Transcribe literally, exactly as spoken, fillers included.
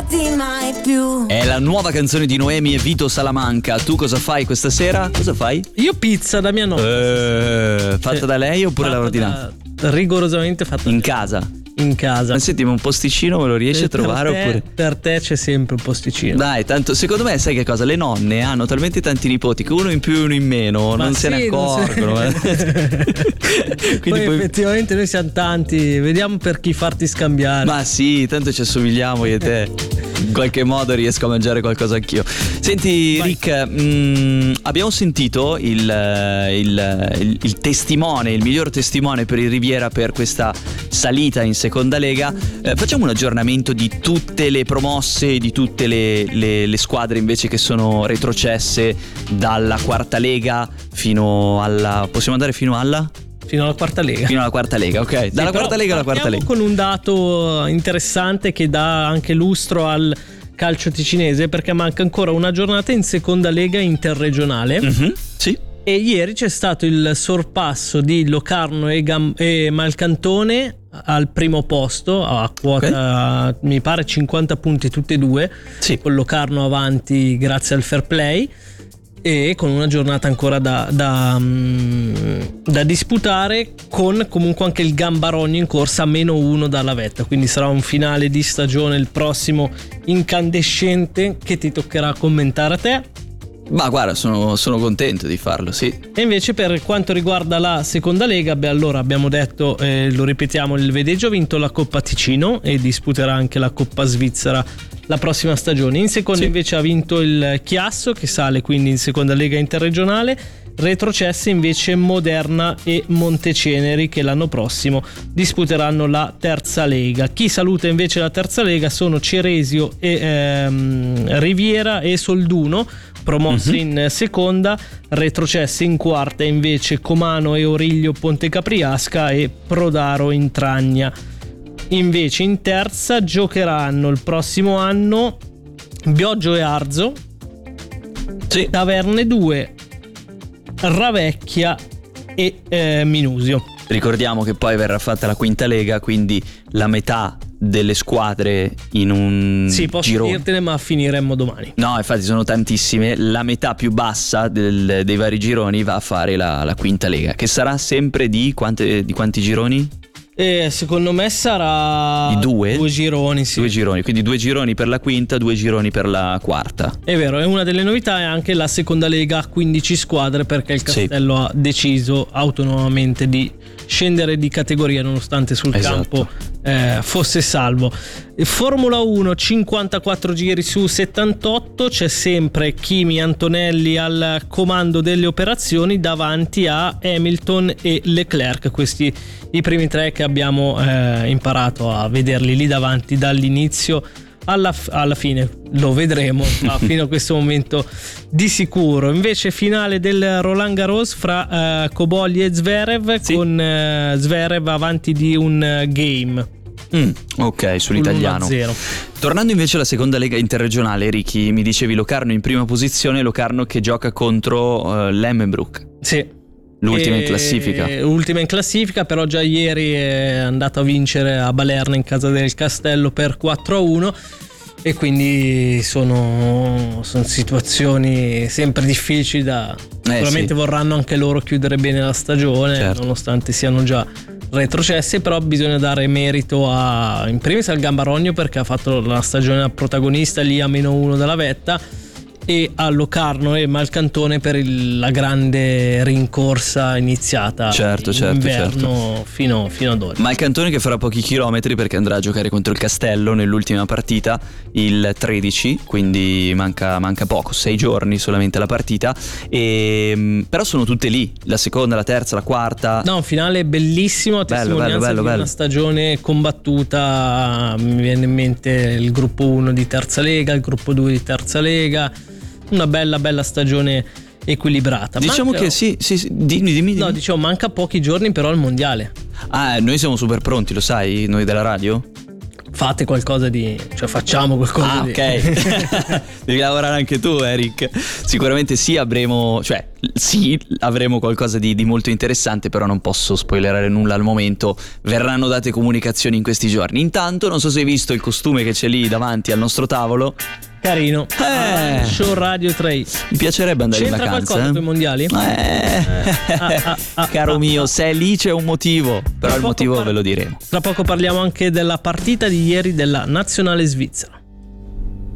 perderti mai più. È la nuova canzone di Noemi e Vito Salamanca. Tu cosa fai questa sera? Cosa fai? Io pizza da mia nonna. Eh, fatta Sì. da lei oppure Fatta l'ordinata? da- rigorosamente fatta In da- casa? in casa. Ma senti, ma un posticino me lo riesci Eh, a trovare per te, oppure? Per te c'è sempre un posticino. Dai, tanto secondo me sai che cosa? Le nonne hanno talmente tanti nipoti che uno in più e uno in meno Ma non se ne sì, non se- accorgono. eh. Poi Quindi poi- effettivamente noi siamo tanti, vediamo per chi farti scambiare. Ma sì, tanto ci assomigliamo io e te. In qualche modo riesco a mangiare qualcosa anch'io. Senti, Vai. Rick, mh, abbiamo sentito il, il, il, il testimone, il miglior testimone per il Riviera per questa salita in seconda lega. Eh, facciamo un aggiornamento di tutte le promosse, di tutte le, le, le squadre invece che sono retrocesse dalla quarta lega fino alla... Possiamo andare fino alla? Fino alla quarta lega. Fino alla quarta lega, ok. Dalla Sì, però quarta lega alla quarta partiamo lega. con un dato interessante che dà anche lustro al calcio ticinese, perché manca ancora una giornata in seconda lega interregionale. Mhm, sì. E ieri c'è stato il sorpasso di Locarno e, Gam- e Malcantone al primo posto a quota, mi pare cinquanta punti tutti e due, Sì. con Locarno avanti grazie al fair play e con una giornata ancora da, da, mm, da disputare, con comunque anche il Gambarogno in corsa a meno uno dalla vetta, quindi sarà un finale di stagione il prossimo incandescente che ti toccherà commentare a te. Ma guarda, sono, sono contento di farlo, sì. E invece per quanto riguarda la seconda lega, beh, allora abbiamo detto, eh, lo ripetiamo, il Vedeggio ha vinto la Coppa Ticino e disputerà anche la Coppa Svizzera la prossima stagione. In seconda Sì. invece ha vinto il Chiasso, che sale quindi in seconda lega interregionale. Retrocesse invece Moderna e Monteceneri, che l'anno prossimo disputeranno la terza lega. Chi saluta invece la terza lega sono Ceresio e ehm, Riviera e Solduno, promossi Mhm. in seconda. Retrocessi in quarta invece Comano e Origlio Pontecapriasca e Prodaro Intragna. Invece in terza giocheranno il prossimo anno Bioggio e Arzo, Sì. Taverne due, Ravecchia e eh, Minusio. Ricordiamo che poi verrà fatta la quinta lega, quindi la metà delle squadre in un Sì, posso girone. dirtene, ma finiremmo domani. No, infatti sono tantissime. La metà più bassa del- dei vari gironi va a fare la, la quinta lega, che sarà sempre di, quante, di quanti gironi? E secondo me sarà Di due? due gironi, sì. Due gironi, quindi due gironi per la quinta, due gironi per la quarta. È vero, e una delle novità è anche la seconda lega a quindici squadre, perché il Sì. Castello ha deciso autonomamente di scendere di categoria nonostante sul Esatto. campo eh, fosse salvo. E Formula uno, cinquantaquattro giri su settantotto, c'è sempre Kimi Antonelli al comando delle operazioni davanti a Hamilton e Leclerc, questi i primi tre che abbiamo eh, imparato a vederli lì davanti dall'inizio alla, alla fine. Lo vedremo, ma fino a questo momento di sicuro. Invece finale del Roland Garros fra eh, Cobolli e Zverev, Sì. con eh, Zverev avanti di un eh, game Mm, ok, sull'italiano. sull'uno a zero. Tornando invece alla seconda lega interregionale, Ricky, mi dicevi Locarno in prima posizione, Locarno che gioca contro uh, l'Emmenbrook, Sì. l'ultima in E- classifica. Ultima in classifica, però già ieri è andato a vincere a Balerna in casa del Castello per quattro a uno. E quindi sono, sono situazioni sempre difficili da... Sicuramente sì. vorranno anche loro chiudere bene la stagione, Certo. nonostante siano già retrocessi, però bisogna dare merito a, in primis al Gambarogno, perché ha fatto la stagione da protagonista lì a meno uno dalla vetta, e a Locarno e Malcantone per il- la grande rincorsa iniziata Certo, in certo, inverno fino, fino ad oggi. Ma il Cantone che farà pochi chilometri perché andrà a giocare contro il Castello nell'ultima partita il tredici, quindi manca, manca poco, sei giorni solamente la partita. E, però sono tutte lì, la seconda, la terza, la quarta. No, un finale bellissimo, a Bello, testimonianza bello, bello, di bello. una stagione combattuta. Mi viene in mente il gruppo uno di terza lega, il gruppo due di terza lega. Una bella bella stagione equilibrata. Diciamo Manca- che sì, sì, sì, dimmi, dimmi, No, dimmi. dicevo, manca pochi giorni però al mondiale. Ah, noi siamo super pronti, lo sai, noi della radio? fate qualcosa di, cioè facciamo qualcosa ah, di... ok. Devi lavorare anche tu, Eric. Sicuramente sì, avremo, cioè sì, avremo qualcosa di, di molto interessante, però non posso spoilerare nulla al momento. Verranno date comunicazioni in questi giorni. Intanto, non so se hai visto il costume che c'è lì davanti al nostro tavolo. Carino. Eh. Show Radio tre. Mi piacerebbe andare C'entra in vacanza. qualcosa eh? con i mondiali? Eh. Eh. Ah, ah, ah, Caro ah, mio, ah. se è lì c'è un motivo. Però Tra il poco motivo par- ve lo diremo. Tra poco parliamo anche della partita di ieri della nazionale svizzera.